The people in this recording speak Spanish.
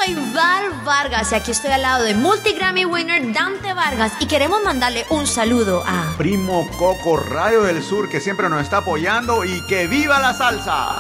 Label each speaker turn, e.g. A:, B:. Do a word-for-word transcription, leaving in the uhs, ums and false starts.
A: soy Val Vargas y aquí estoy al lado de multi-Grammy winner Dante Vargas y queremos mandarle un saludo a
B: Primo Coco, Radio del Sur, que siempre nos está apoyando, y que viva la salsa.